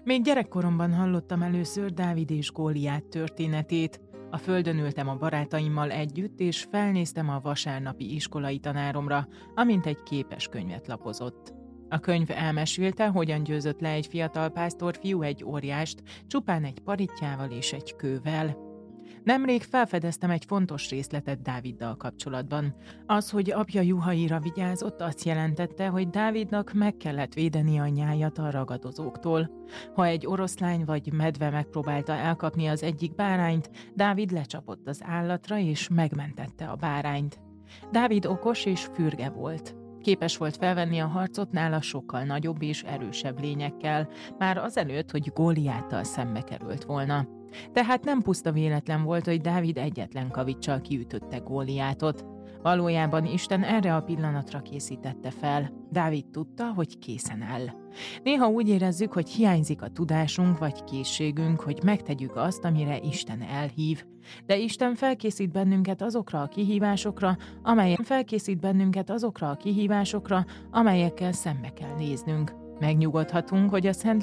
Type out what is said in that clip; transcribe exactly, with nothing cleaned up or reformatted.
Még gyerekkoromban hallottam először Dávid és Góliát történetét. A földön ültem a barátaimmal együtt, és felnéztem a vasárnapi iskolai tanáromra, amint egy képes könyvet lapozott. A könyv elmesélte, hogyan győzött le egy fiatal pásztorfiú egy óriást, csupán egy parittyával és egy kővel. Nemrég felfedeztem egy fontos részletet Dáviddal kapcsolatban. Az, hogy apja juhaira vigyázott, azt jelentette, hogy Dávidnak meg kellett védeni a nyájat a ragadozóktól. Ha egy oroszlány vagy medve megpróbálta elkapni az egyik bárányt, Dávid lecsapott az állatra és megmentette a bárányt. Dávid okos és fürge volt. Képes volt felvenni a harcot nála sokkal nagyobb és erősebb lényekkel, már azelőtt, hogy Góliáttal szembe került volna. Tehát nem puszta véletlen volt, hogy Dávid egyetlen kaviccsal kiütötte Góliátot. Valójában Isten erre a pillanatra készítette fel. Dávid tudta, hogy készen áll. Néha úgy érezzük, hogy hiányzik a tudásunk vagy készségünk, hogy megtegyük azt, amire Isten elhív. De Isten felkészít bennünket azokra a kihívásokra, amelyek felkészít bennünket azokra a kihívásokra, amelyekkel szembe kell néznünk. Megnyugodhatunk, hogy a Szent